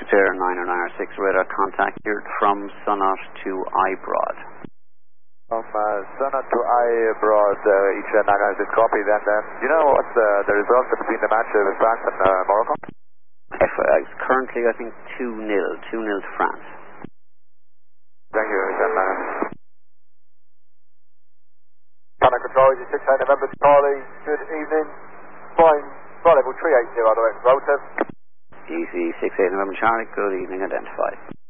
Air 996 radar contact here from Sunnot to Ibroad. From Sunnot to Ibroad, each 996 copy. Then, do you know what's the result between the match with France and Morocco? Currently, I think 2-0 to France. Thank you, then. Channel Control, is 68 November Charlie. Good evening. Flying flight level 380 other X rotor. Easy 68 November Charlie, good evening, identified.